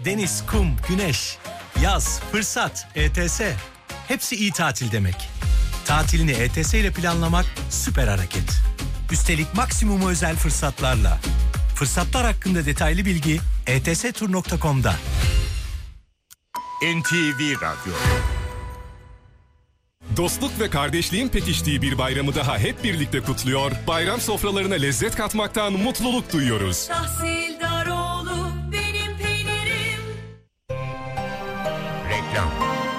deniz, kum, güneş, yaz, fırsat, ETS. Hepsi iyi tatil demek. Tatilini ETS ile planlamak süper hareket. Üstelik maksimum özel fırsatlarla. Fırsatlar hakkında detaylı bilgi etstur.com'da. NTV Radyo. Dostluk ve kardeşliğin pekiştiği bir bayramı daha hep birlikte kutluyor. Bayram sofralarına lezzet katmaktan mutluluk duyuyoruz. Tahsildaroğlu benim peynirim. Reklam.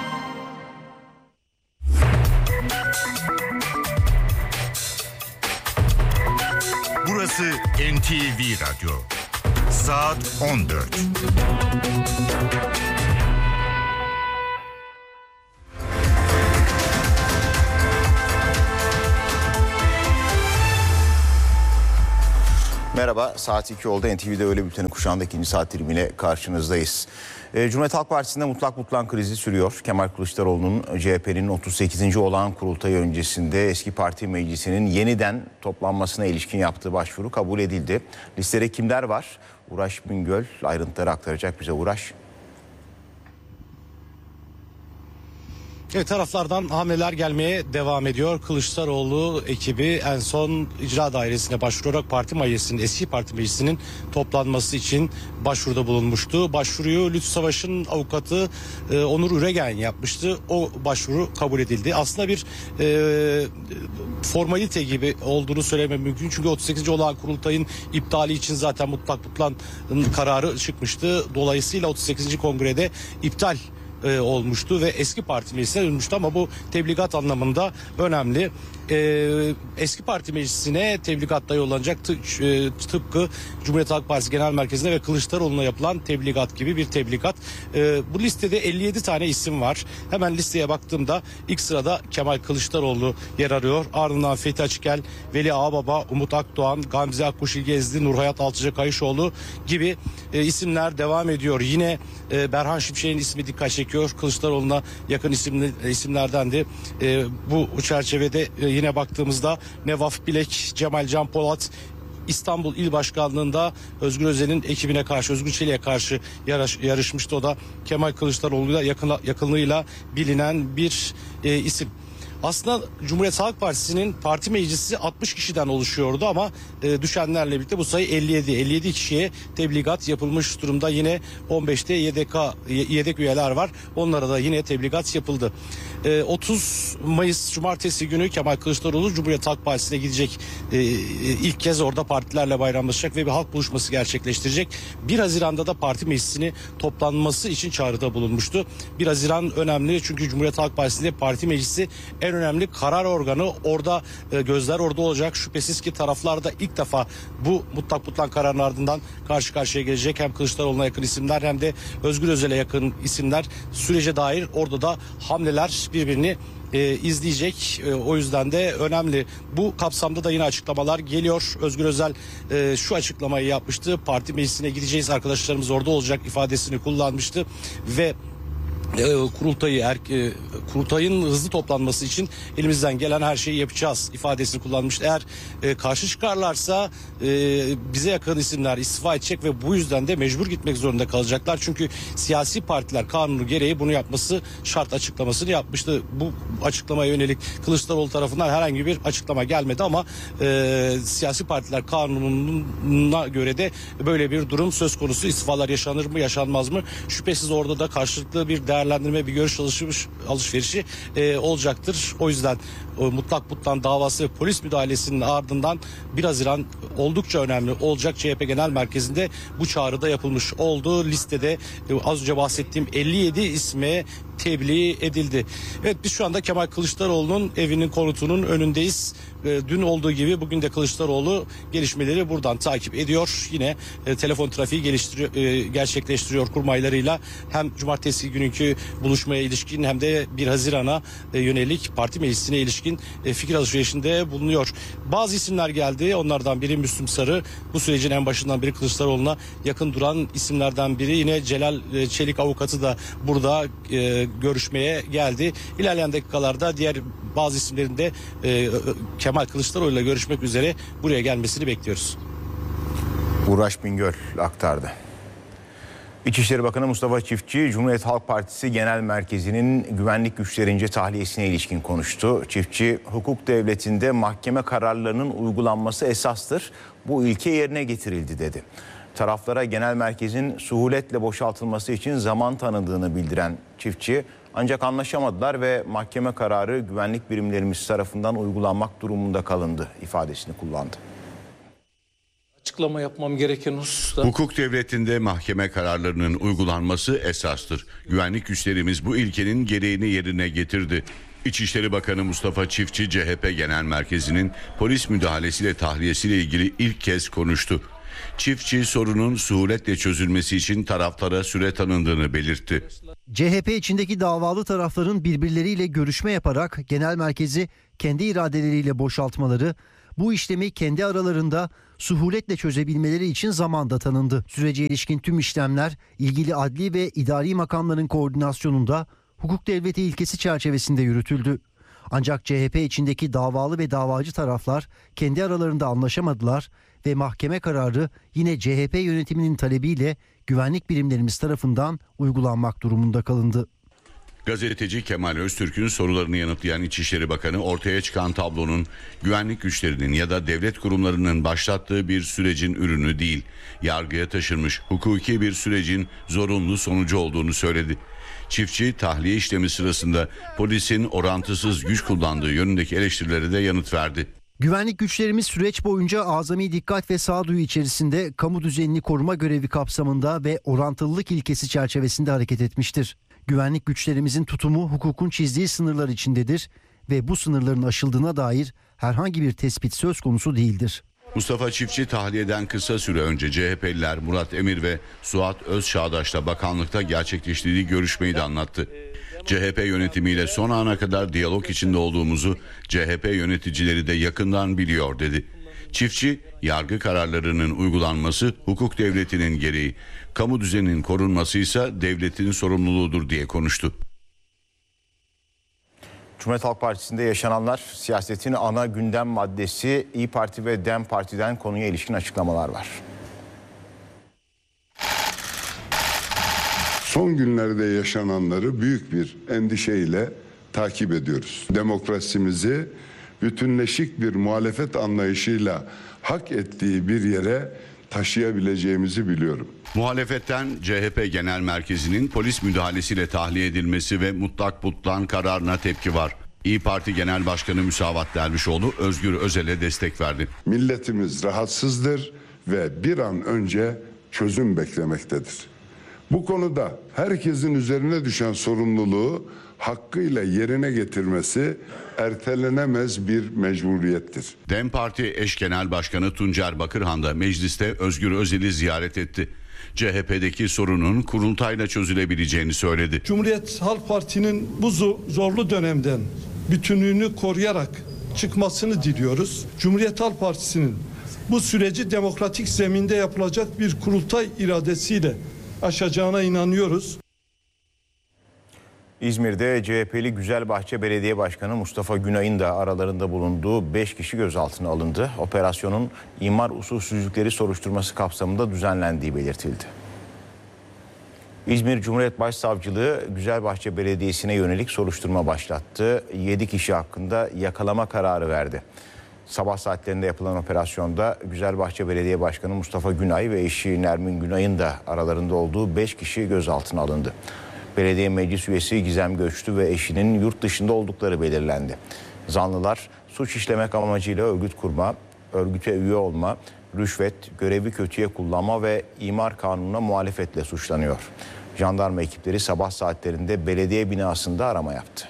Burası NTV Radyo. Saat 14. Merhaba, saat 2 oldu. NTV'de öğle bülteni kuşağında ikinci saat dilimiyle karşınızdayız. Cumhuriyet Halk Partisi'nde mutlak butlan krizi sürüyor. Kemal Kılıçdaroğlu'nun CHP'nin 38. olağan kurultayı öncesinde eski parti meclisinin yeniden toplanmasına ilişkin yaptığı başvuru kabul edildi. Listede kimler var? Uraş Bingöl ayrıntıları aktaracak bize. Uraş. Evet, taraflardan hamleler gelmeye devam ediyor. Kılıçdaroğlu ekibi en son icra dairesine başvurarak eski parti meclisinin toplanması için başvuruda bulunmuştu. Başvuruyu Lütfü Savaş'ın avukatı Onur Üregen yapmıştı. O başvuru kabul edildi. Aslında bir formalite gibi olduğunu söylemem mümkün. Çünkü 38. olağan kurultayın iptali için zaten mutlak butlan kararı çıkmıştı. Dolayısıyla 38. kongrede iptal olmuştu ve eski parti meclisine dönmüştü ama bu tebligat anlamında önemli. Eski parti meclisine tebligatta yollanacak tıpkı Cumhuriyet Halk Partisi Genel Merkezi'ne ve Kılıçdaroğlu'na yapılan tebligat gibi bir tebligat. Bu listede 57 tane isim var. Hemen listeye baktığımda ilk sırada Kemal Kılıçdaroğlu yer arıyor. Ardından Fethi Açıkel, Veli Ağbaba, Umut Akdoğan, Gamze Akkuş İlgezdi, Nurhayat Altıca Kayışoğlu gibi isimler devam ediyor. Yine Berhan Şimşek'in ismi dikkat çekiyor. Kılıçdaroğlu'na yakın isimlerdendi. Bu çerçevede yine baktığımızda Nevaf Bilek, Cemal Can Polat, İstanbul İl Başkanlığı'nda Özgür Özel'in ekibine karşı, Özgür Çelik'e karşı yarışmıştı. O da Kemal Kılıçdaroğlu'yla yakınlığıyla bilinen bir isim. Aslında Cumhuriyet Halk Partisi'nin parti meclisi 60 kişiden oluşuyordu ama düşenlerle birlikte bu sayı 57 kişiye tebligat yapılmış durumda. Yine 15'te yedek üyeler var. Onlara da yine tebligat yapıldı. 30 Mayıs Cumartesi günü Kemal Kılıçdaroğlu Cumhuriyet Halk Partisi'ne gidecek. İlk kez orada partilerle bayramlaşacak ve bir halk buluşması gerçekleştirecek. 1 Haziran'da da parti meclisini toplanması için çağrıda bulunmuştu. 1 Haziran önemli çünkü Cumhuriyet Halk Partisi'nde parti meclisi en önemli karar organı. Orada gözler orada olacak. Şüphesiz ki taraflar da ilk defa bu mutlak butlan kararın ardından karşı karşıya gelecek. Hem Kılıçdaroğlu'na yakın isimler hem de Özgür Özel'e yakın isimler sürece dair orada da hamleler birbirini izleyecek. O yüzden de önemli. Bu kapsamda da yine açıklamalar geliyor. Özgür Özel şu açıklamayı yapmıştı. Parti meclisine gideceğiz, arkadaşlarımız orada olacak ifadesini kullanmıştı ve kurultayın hızlı toplanması için elimizden gelen her şeyi yapacağız ifadesini kullanmıştı. Eğer karşı çıkarlarsa bize yakın isimler istifa edecek ve bu yüzden de mecbur gitmek zorunda kalacaklar. Çünkü siyasi partiler kanunu gereği bunu yapması şart açıklamasını yapmıştı. Bu açıklamaya yönelik Kılıçdaroğlu tarafından herhangi bir açıklama gelmedi ama siyasi partiler kanununa göre de böyle bir durum söz konusu. İstifalar yaşanır mı yaşanmaz mı? Şüphesiz orada da karşılıklı bir değerlendirme, bir görüş alışverişi olacaktır. O yüzden mutlak butlan davası ve polis müdahalesinin ardından 1 Haziran oldukça önemli olacak. CHP Genel Merkezi'nde bu çağrıda yapılmış oldu. Listede az önce bahsettiğim 57 isme tebliğ edildi. Evet, biz şu anda Kemal Kılıçdaroğlu'nun evinin konutunun önündeyiz. Dün olduğu gibi bugün de Kılıçdaroğlu gelişmeleri buradan takip ediyor. Yine telefon trafiği gerçekleştiriyor kurmaylarıyla. Hem cumartesi günkü buluşmaya ilişkin hem de 1 Haziran'a yönelik parti meclisine ilişkin fikir alışverişinde bulunuyor. Bazı isimler geldi. Onlardan biri Müslüm Sarı. Bu sürecin en başından beri Kılıçdaroğlu'na yakın duran isimlerden biri. Yine Celal Çelik avukatı da burada görüşmeye geldi. İlerleyen dakikalarda diğer bazı isimlerin de Kemal Kılıçdaroğlu'yla görüşmek üzere buraya gelmesini bekliyoruz. Uraş Bingöl aktardı. İçişleri Bakanı Mustafa Çiftçi, Cumhuriyet Halk Partisi Genel Merkezi'nin güvenlik güçlerince tahliyesine ilişkin konuştu. Çiftçi, hukuk devletinde mahkeme kararlarının uygulanması esastır. Bu ilke yerine getirildi dedi. Taraflara genel merkezin suhuletle boşaltılması için zaman tanıdığını bildiren Çiftçi, ancak anlaşamadılar ve mahkeme kararı güvenlik birimlerimiz tarafından uygulanmak durumunda kalındı ifadesini kullandı. Açıklama yapmam gereken hususta. Hukuk devletinde mahkeme kararlarının uygulanması esastır. Güvenlik güçlerimiz bu ilkenin gereğini yerine getirdi. İçişleri Bakanı Mustafa Çiftçi, CHP Genel Merkezi'nin polis müdahalesiyle tahliyesiyle ilgili ilk kez konuştu. Çiftçi, sorunun suhuletle çözülmesi için taraflara süre tanındığını belirtti. CHP içindeki davalı tarafların birbirleriyle görüşme yaparak genel merkezi kendi iradeleriyle boşaltmaları, bu işlemi kendi aralarında suhuletle çözebilmeleri için zaman da tanındı. Sürece ilişkin tüm işlemler ilgili adli ve idari makamların koordinasyonunda hukuk devleti ilkesi çerçevesinde yürütüldü. Ancak CHP içindeki davalı ve davacı taraflar kendi aralarında anlaşamadılar ve mahkeme kararı yine CHP yönetiminin talebiyle güvenlik birimlerimiz tarafından uygulanmak durumunda kalındı. Gazeteci Kemal Öztürk'ün sorularını yanıtlayan İçişleri Bakanı, ortaya çıkan tablonun güvenlik güçlerinin ya da devlet kurumlarının başlattığı bir sürecin ürünü değil, yargıya taşınmış hukuki bir sürecin zorunlu sonucu olduğunu söyledi. Çiftçi, tahliye işlemi sırasında polisin orantısız güç kullandığı yönündeki eleştirilere de yanıt verdi. Güvenlik güçlerimiz süreç boyunca azami dikkat ve sağduyu içerisinde kamu düzenini koruma görevi kapsamında ve orantılılık ilkesi çerçevesinde hareket etmiştir. Güvenlik güçlerimizin tutumu hukukun çizdiği sınırlar içindedir ve bu sınırların aşıldığına dair herhangi bir tespit söz konusu değildir. Mustafa Çiftçi, tahliyeden kısa süre önce CHP'liler Murat Emir ve Suat Özçağdaş'la bakanlıkta gerçekleştirdiği görüşmeyi de anlattı. CHP yönetimiyle son ana kadar diyalog içinde olduğumuzu CHP yöneticileri de yakından biliyor dedi. Çiftçi, yargı kararlarının uygulanması hukuk devletinin gereği, kamu düzeninin korunması ise devletin sorumluluğudur diye konuştu. Cumhuriyet Halk Partisi'nde yaşananlar, siyasetin ana gündem maddesi. İYİ Parti ve DEM Parti'den konuya ilişkin açıklamalar var. Son günlerde yaşananları büyük bir endişeyle takip ediyoruz. Demokrasimizi bütünleşik bir muhalefet anlayışıyla hak ettiği bir yere taşıyabileceğimizi biliyorum. Muhalefetten CHP Genel Merkezi'nin polis müdahalesiyle tahliye edilmesi ve mutlak butlan kararına tepki var. İYİ Parti Genel Başkanı Müsavat Dervişoğlu Özgür Özel'e destek verdi. Milletimiz rahatsızdır ve bir an önce çözüm beklemektedir. Bu konuda herkesin üzerine düşen sorumluluğu hakkıyla yerine getirmesi ertelenemez bir mecburiyettir. DEM Parti eş genel başkanı Tuncer Bakırhan da mecliste Özgür Özel'i ziyaret etti. CHP'deki sorunun kurultayla çözülebileceğini söyledi. Cumhuriyet Halk Parti'nin bu zorlu dönemden bütünlüğünü koruyarak çıkmasını diliyoruz. Cumhuriyet Halk Partisi'nin bu süreci demokratik zeminde yapılacak bir kurultay iradesiyle aşacağına inanıyoruz. İzmir'de CHP'li Güzelbahçe Belediye Başkanı Mustafa Günay'ın da aralarında bulunduğu 5 kişi gözaltına alındı. Operasyonun imar usulsüzlükleri soruşturması kapsamında düzenlendiği belirtildi. İzmir Cumhuriyet Başsavcılığı Güzelbahçe Belediyesi'ne yönelik soruşturma başlattı. 7 kişi hakkında yakalama kararı verdi. Sabah saatlerinde yapılan operasyonda Güzelbahçe Belediye Başkanı Mustafa Günay ve eşi Nermin Günay'ın da aralarında olduğu 5 kişi gözaltına alındı. Belediye meclis üyesi Gizem Göçtü ve eşinin yurt dışında oldukları belirlendi. Zanlılar suç işlemek amacıyla örgüt kurma, örgüte üye olma, rüşvet, görevi kötüye kullanma ve imar kanununa muhalefetle suçlanıyor. Jandarma ekipleri sabah saatlerinde belediye binasında arama yaptı.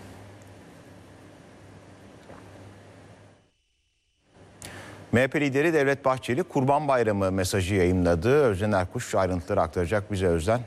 MHP lideri Devlet Bahçeli Kurban Bayramı mesajı yayımladı. Özden Erkuş ayrıntıları aktaracak bize. Özden.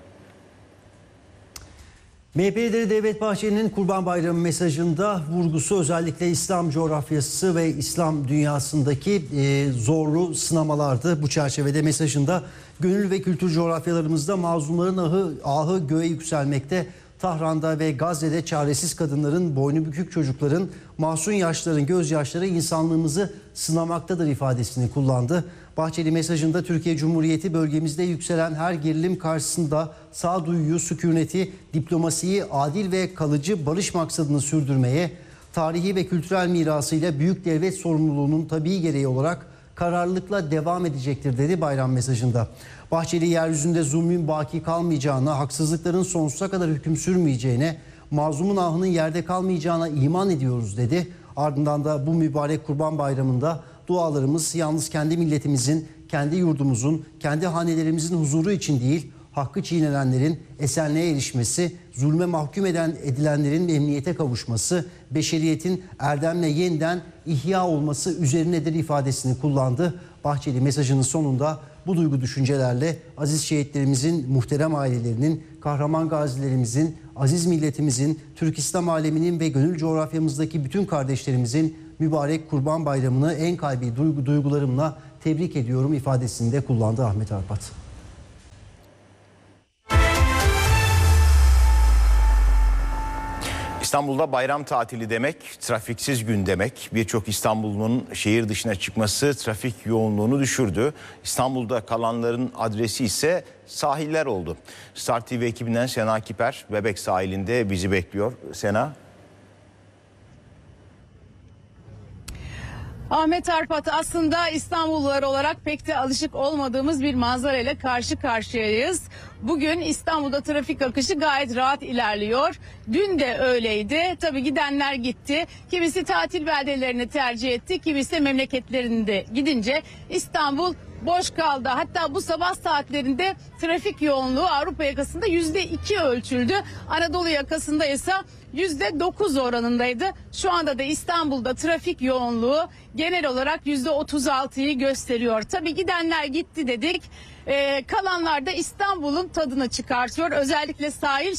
MHP lideri Devlet Bahçeli'nin Kurban Bayramı mesajında vurgusu özellikle İslam coğrafyası ve İslam dünyasındaki zorlu sınamalardı. Bu çerçevede mesajında gönül ve kültür coğrafyalarımızda mazlumların ahı göğe yükselmekte. Tahran'da ve Gazze'de çaresiz kadınların, boynu bükük çocukların, masum yaşların gözyaşları insanlığımızı sınamaktadır ifadesini kullandı. Bahçeli mesajında Türkiye Cumhuriyeti bölgemizde yükselen her gerilim karşısında sağduyuyu, sükuneti, diplomasiyi, adil ve kalıcı barış maksadını sürdürmeye, tarihi ve kültürel mirasıyla büyük devlet sorumluluğunun tabii gereği olarak kararlılıkla devam edecektir dedi bayram mesajında. Bahçeli yeryüzünde zulmün baki kalmayacağına, haksızlıkların sonsuza kadar hüküm sürmeyeceğine, mazlumun ahının yerde kalmayacağına iman ediyoruz dedi. Ardından da bu mübarek Kurban Bayramı'nda dualarımız yalnız kendi milletimizin, kendi yurdumuzun, kendi hanelerimizin huzuru için değil, hakkı çiğnenenlerin esenliğe erişmesi, zulme mahkum edilenlerin emniyete kavuşması, beşeriyetin erdemle yeniden ihya olması üzerinedir ifadesini kullandı. Bahçeli mesajının sonunda bu duygu düşüncelerle aziz şehitlerimizin, muhterem ailelerinin, kahraman gazilerimizin, aziz milletimizin, Türk İslam aleminin ve gönül coğrafyamızdaki bütün kardeşlerimizin mübarek Kurban Bayramı'nı en kalbi duygularımla tebrik ediyorum ifadesini de kullandı Ahmet Arpat. İstanbul'da bayram tatili demek, trafiksiz gün demek. Birçok İstanbullu'nun şehir dışına çıkması trafik yoğunluğunu düşürdü. İstanbul'da kalanların adresi ise sahiller oldu. Star TV ekibinden Sena Kiper, Bebek sahilinde bizi bekliyor. Sena. Ahmet Arpat, aslında İstanbullular olarak pek de alışık olmadığımız bir manzara ile karşı karşıyayız. Bugün İstanbul'da trafik akışı gayet rahat ilerliyor. Dün de öyleydi. Tabii gidenler gitti. Kimisi tatil beldelerini tercih etti. Kimisi memleketlerinde gidince İstanbul boş kaldı. Hatta bu sabah saatlerinde trafik yoğunluğu Avrupa yakasında %2 ölçüldü. Anadolu yakasında ise %9 oranındaydı. Şu anda da İstanbul'da trafik yoğunluğu genel olarak %36'yı gösteriyor. Tabii gidenler gitti dedik. Kalanlar da İstanbul'un tadını çıkartıyor. Özellikle sahil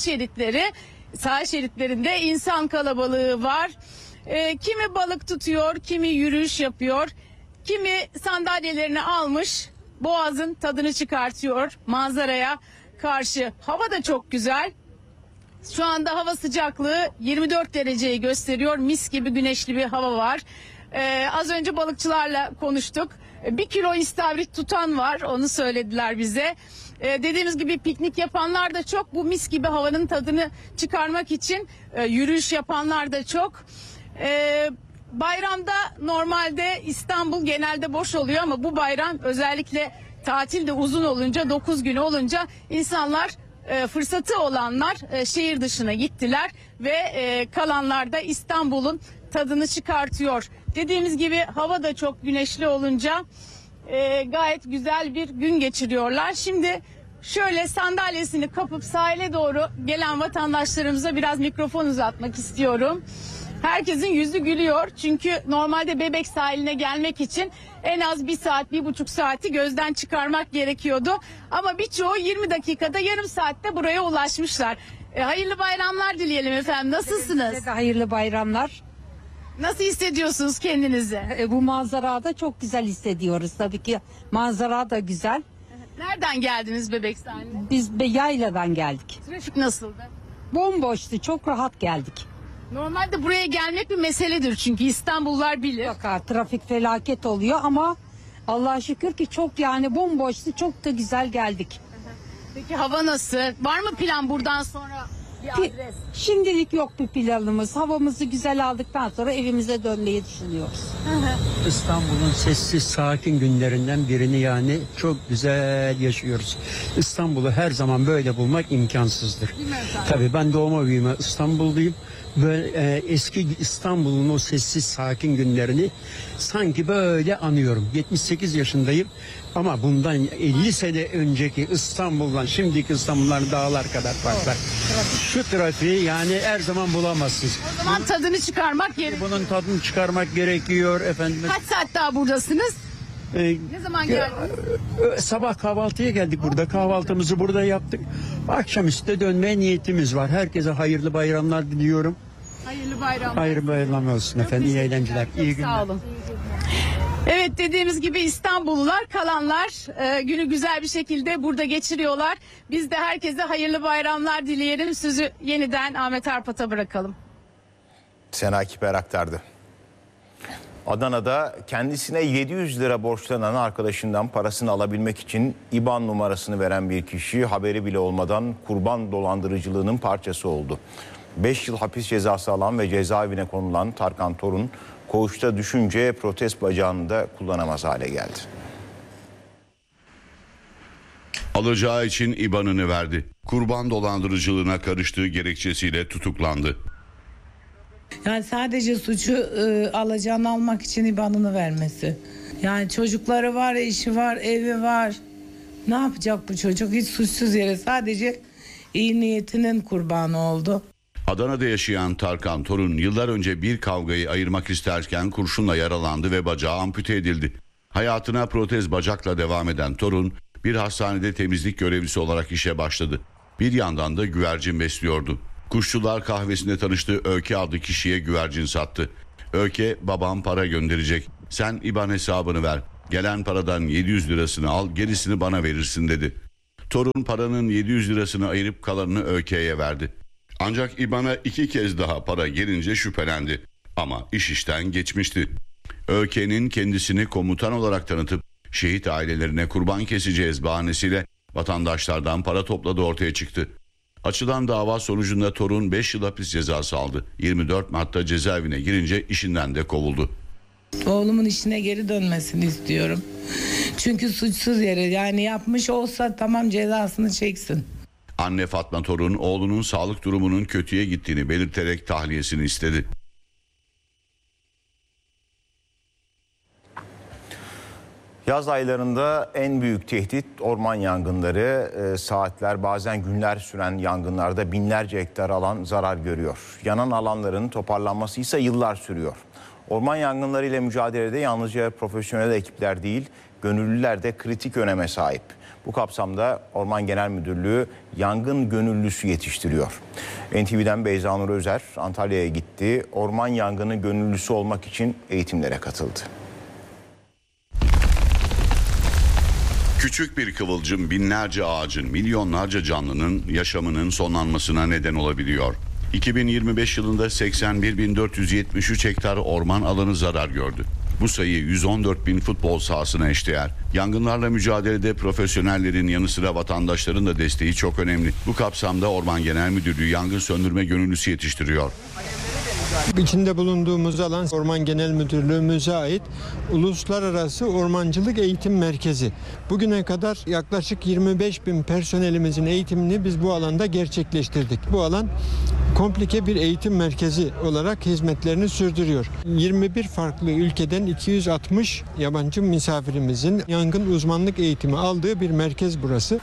şeritlerinde insan kalabalığı var. Kimi balık tutuyor, kimi yürüyüş yapıyor. Kimi sandalyelerini almış, Boğaz'ın tadını çıkartıyor manzaraya karşı. Hava da çok güzel. Şu anda hava sıcaklığı 24 dereceyi gösteriyor. Mis gibi güneşli bir hava var. Az önce balıkçılarla konuştuk. 1 kilo istavrit tutan var, onu söylediler bize. Dediğimiz gibi piknik yapanlar da çok. Bu mis gibi havanın tadını çıkarmak için yürüyüş yapanlar da çok. Bayramda normalde İstanbul genelde boş oluyor ama bu bayram özellikle tatil de uzun olunca, 9 gün olunca insanlar, fırsatı olanlar şehir dışına gittiler ve kalanlar da İstanbul'un tadını çıkartıyor. Dediğimiz gibi hava da çok güneşli olunca gayet güzel bir gün geçiriyorlar. Şimdi şöyle sandalyesini kapıp sahile doğru gelen vatandaşlarımıza biraz mikrofon uzatmak istiyorum. Herkesin yüzü gülüyor çünkü normalde Bebek sahiline gelmek için en az 1 saat, 1,5 saati gözden çıkarmak gerekiyordu. Ama birçoğu 20 dakikada, yarım saatte buraya ulaşmışlar. Hayırlı bayramlar dileyelim efendim. Nasılsınız? Size de hayırlı bayramlar. Nasıl hissediyorsunuz kendinizi? Bu manzarada çok güzel hissediyoruz. Tabii ki manzara da güzel. Nereden geldiniz Bebek sahiline? Biz Yayla'dan geldik. Trafik nasıldı? Bomboştu, çok rahat geldik. Normalde buraya gelmek bir meseledir çünkü İstanbullular bilir. Trafik felaket oluyor ama Allah'a şükür ki çok, yani bomboştu, çok da güzel geldik. Peki hava nasıl? Var mı plan buradan sonra bir adres? Şimdilik yok bir planımız. Havamızı güzel aldıktan sonra evimize dönmeyi düşünüyoruz. İstanbul'un sessiz, sakin günlerinden birini yani çok güzel yaşıyoruz. İstanbul'u her zaman böyle bulmak imkansızdır. Tabii ben doğma büyüme İstanbulluyum. Böyle eski İstanbul'un o sessiz, sakin günlerini sanki böyle anıyorum. 78 yaşındayım ama bundan 50 sene önceki İstanbul'dan şimdiki İstanbul'dan dağlar kadar farklı. Şu trafiği yani her zaman bulamazsınız. O zaman tadını çıkarmak gerekiyor. Bunun tadını çıkarmak gerekiyor efendim. Kaç saat daha buradasınız? Ne zaman geldiniz? Sabah kahvaltıya geldik burada. Kahvaltımızı burada yaptık. Akşamüstü de dönmeye niyetimiz var. Herkese hayırlı bayramlar diliyorum. Hayırlı bayramlar. Hayırlı bayramlar olsun efendim. İyi eğlenceler. İyi günler. Sağ olun. Evet, dediğimiz gibi İstanbullular, kalanlar günü güzel bir şekilde burada geçiriyorlar. Biz de herkese hayırlı bayramlar dileyelim. Sözü yeniden Ahmet Arpat'a bırakalım. Sena Kiper aktardı. Adana'da kendisine 700 lira borçlanan arkadaşından parasını alabilmek için IBAN numarasını veren bir kişi haberi bile olmadan kurban dolandırıcılığının parçası oldu. 5 yıl hapis cezası alan ve cezaevine konulan Tarkan Torun koğuşta düşünce protez bacağını da kullanamaz hale geldi. Alacağı için IBAN'ını verdi. Kurban dolandırıcılığına karıştığı gerekçesiyle tutuklandı. Yani sadece suçu alacağını almak için IBAN'ını vermesi. Yani çocukları var, eşi var, evi var. Ne yapacak bu çocuk? Hiç suçsuz yere sadece iyi niyetinin kurbanı oldu. Adana'da yaşayan Tarkan Torun yıllar önce bir kavgayı ayırmak isterken kurşunla yaralandı ve bacağı ampute edildi. Hayatına protez bacakla devam eden Torun bir hastanede temizlik görevlisi olarak işe başladı. Bir yandan da güvercin besliyordu. Kuşçular kahvesinde tanıştığı Öke adlı kişiye güvercin sattı. Öke, babam para gönderecek. Sen IBAN hesabını ver. Gelen paradan 700 lirasını al, gerisini bana verirsin dedi. Torun paranın 700 lirasını ayırıp kalanını Öke'ye verdi. Ancak IBAN'a 2 kez daha para gelince şüphelendi. Ama iş işten geçmişti. Öke'nin kendisini komutan olarak tanıtıp şehit ailelerine kurban keseceğiz bahanesiyle vatandaşlardan para topladığı ortaya çıktı. Açılan dava sonucunda Torun 5 yıl hapis cezası aldı. 24 Mart'ta cezaevine girince işinden de kovuldu. Oğlumun işine geri dönmesini istiyorum. Çünkü suçsuz yere, yani yapmış olsa tamam, cezasını çeksin. Anne Fatma Torun oğlunun sağlık durumunun kötüye gittiğini belirterek tahliyesini istedi. Yaz aylarında en büyük tehdit orman yangınları. Saatler, bazen günler süren yangınlarda binlerce hektar alan zarar görüyor. Yanan alanların toparlanması ise yıllar sürüyor. Orman yangınları ile mücadelede yalnızca profesyonel ekipler değil, gönüllüler de kritik öneme sahip. Bu kapsamda Orman Genel Müdürlüğü yangın gönüllüsü yetiştiriyor. NTV'den Beyza Nur Özer Antalya'ya gitti. Orman yangını gönüllüsü olmak için eğitimlere katıldı. Küçük bir kıvılcım binlerce ağacın, milyonlarca canlının yaşamının sonlanmasına neden olabiliyor. 2025 yılında 81.473 hektar orman alanı zarar gördü. Bu sayı 114.000 futbol sahasına eşdeğer. Yangınlarla mücadelede profesyonellerin yanı sıra vatandaşların da desteği çok önemli. Bu kapsamda Orman Genel Müdürlüğü yangın söndürme gönüllüsü yetiştiriyor. İçinde bulunduğumuz alan Orman Genel Müdürlüğümüze ait Uluslararası Ormancılık Eğitim Merkezi. Bugüne kadar yaklaşık 25.000 personelimizin eğitimini biz bu alanda gerçekleştirdik. Bu alan komplike bir eğitim merkezi olarak hizmetlerini sürdürüyor. 21 farklı ülkeden 260 yabancı misafirimizin yangın uzmanlık eğitimi aldığı bir merkez burası.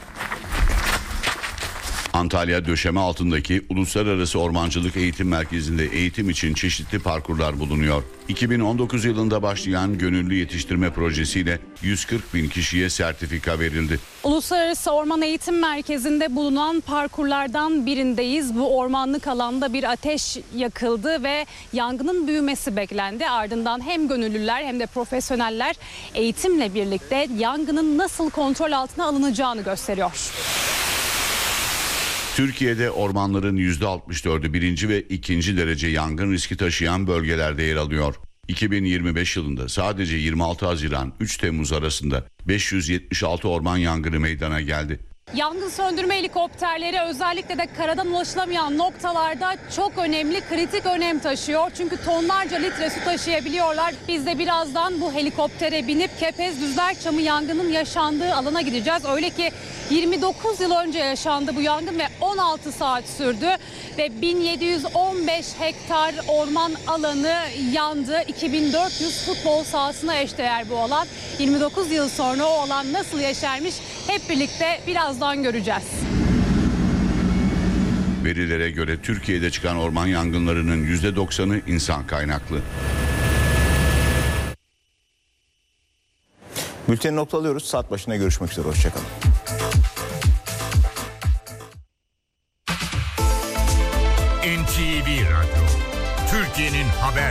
Antalya Döşeme altındaki Uluslararası Ormancılık Eğitim Merkezi'nde eğitim için çeşitli parkurlar bulunuyor. 2019 yılında başlayan gönüllü yetiştirme projesiyle 140.000 kişiye sertifika verildi. Uluslararası Orman Eğitim Merkezi'nde bulunan parkurlardan birindeyiz. Bu ormanlık alanda bir ateş yakıldı ve yangının büyümesi beklendi. Ardından hem gönüllüler hem de profesyoneller eğitimle birlikte yangının nasıl kontrol altına alınacağını gösteriyor. Türkiye'de ormanların %64'ü 1. ve 2. derece yangın riski taşıyan bölgelerde yer alıyor. 2025 yılında sadece 26 Haziran 3 Temmuz arasında 576 orman yangını meydana geldi. Yangın söndürme helikopterleri özellikle de karadan ulaşılamayan noktalarda çok önemli, kritik önem taşıyor. Çünkü tonlarca litre su taşıyabiliyorlar. Biz de birazdan bu helikoptere binip Kepez Düzlerçamı yangının yaşandığı alana gideceğiz. Öyle ki 29 yıl önce yaşandı bu yangın ve 16 saat sürdü. Ve 1715 hektar orman alanı yandı. 2400 futbol sahasına eşdeğer bu alan. 29 yıl sonra o alan nasıl yeşermiş hep birlikte birazdan göreceğiz. Verilere göre Türkiye'de çıkan orman yangınlarının %90'ı insan kaynaklı. Bülteni noktalıyoruz. Saat başına görüşmek üzere. Hoşçakalın.